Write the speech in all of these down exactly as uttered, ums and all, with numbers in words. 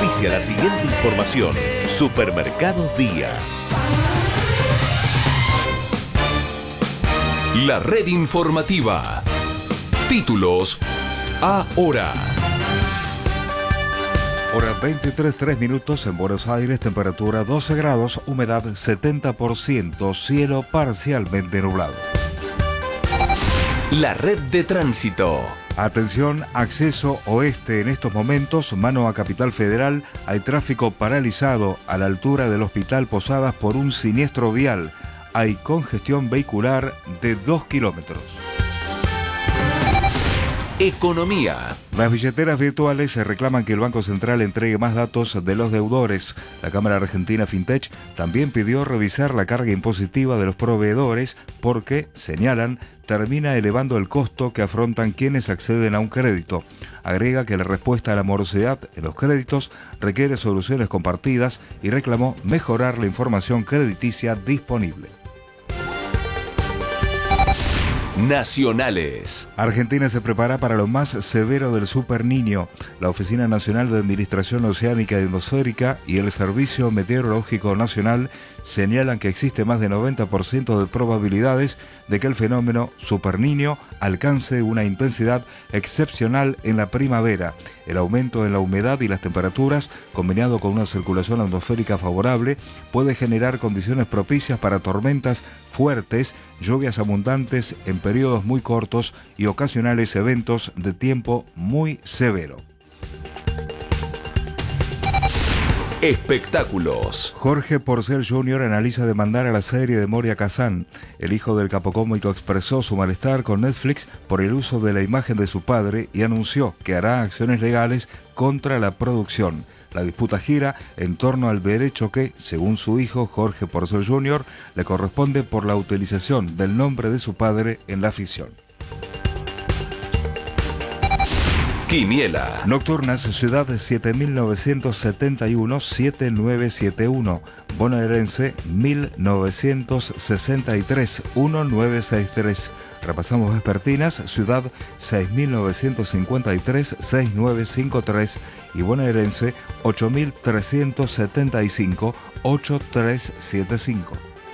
Auspicia la siguiente información. Supermercados Día. La red informativa. Títulos ahora. Hora veintitrés, tres minutos en Buenos Aires, temperatura doce grados, humedad setenta por ciento, cielo parcialmente nublado. La red de tránsito. Atención, acceso oeste en estos momentos, mano a Capital Federal, hay tráfico paralizado a la altura del Hospital Posadas por un siniestro vial. Hay congestión vehicular de dos kilómetros. Economía. Las billeteras virtuales se reclaman que el Banco Central entregue más datos de los deudores. La Cámara Argentina Fintech también pidió revisar la carga impositiva de los proveedores porque, señalan, termina elevando el costo que afrontan quienes acceden a un crédito. Agrega que la respuesta a la morosidad en los créditos requiere soluciones compartidas y reclamó mejorar la información crediticia disponible. Nacionales. Argentina se prepara para lo más severo del Super Niño. La Oficina Nacional de Administración Oceánica y Atmosférica y el Servicio Meteorológico Nacional señalan que existe más de noventa por ciento de probabilidades de que el fenómeno Super Niño alcance una intensidad excepcional en la primavera. El aumento en la humedad y las temperaturas, combinado con una circulación atmosférica favorable, puede generar condiciones propicias para tormentas fuertes, lluvias abundantes en periodos muy cortos y ocasionales eventos de tiempo muy severo. Espectáculos. Jorge Porcel junior analiza demandar a la serie de Moria Kazan. El hijo del capocómico expresó su malestar con Netflix por el uso de la imagen de su padre y anunció que hará acciones legales contra la producción. La disputa gira en torno al derecho que, según su hijo Jorge Porcel junior, le corresponde por la utilización del nombre de su padre en la ficción. Quiniela. Nocturnas, Ciudad siete mil novecientos setenta y uno, siete nueve siete uno. Bonaerense mil novecientos sesenta y tres, uno nueve seis tres. Repasamos vespertinas, Ciudad seis mil novecientos cincuenta y tres, seis nueve cinco tres y bonaerense ocho mil trescientos setenta y cinco, ocho tres siete cinco.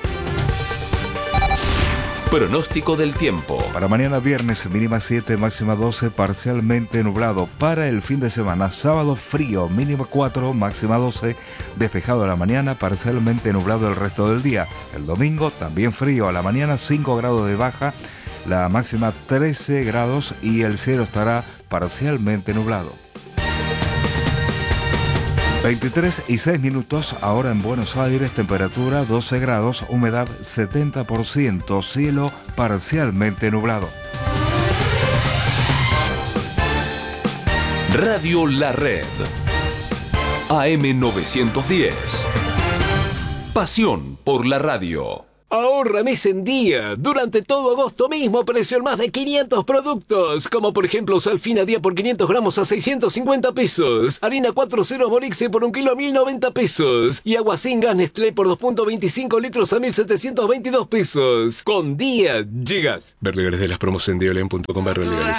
Pronóstico del tiempo. Para mañana viernes, mínima siete, máxima doce, parcialmente nublado. Para el fin de semana, sábado frío, mínima cuatro, máxima doce, despejado a la mañana, parcialmente nublado el resto del día. El domingo también frío, a la mañana cinco grados de baja, la máxima trece grados y el cielo estará parcialmente nublado. veintitrés y seis minutos, ahora en Buenos Aires, temperatura doce grados, humedad setenta por ciento, cielo parcialmente nublado. Radio La Red. A M novecientos diez. Pasión por la radio. Ahorra mes en día. Durante todo agosto mismo precio en más de quinientos productos. Como por ejemplo sal fina día por quinientos gramos a seiscientos cincuenta pesos. Harina cuatro cero Morixe por un kilo a mil noventa pesos. Y agua sin gas Nestlé por dos punto veinticinco litros a mil setecientos veintidós pesos. Con día llegas. Ver legales de las promos en diolen punto com barra legales.